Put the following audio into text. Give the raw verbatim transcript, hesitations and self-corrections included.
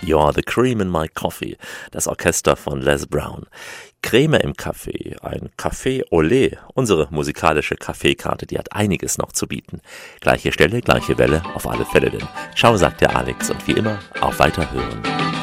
You're the cream in my coffee, das Orchester von Les Brown. Creme im Kaffee, ein Café Olé, unsere musikalische Kaffeekarte, die hat einiges noch zu bieten. Gleiche Stelle, gleiche Welle, auf alle Fälle denn. Ciao, sagt der Alex und wie immer, auf Weiterhören.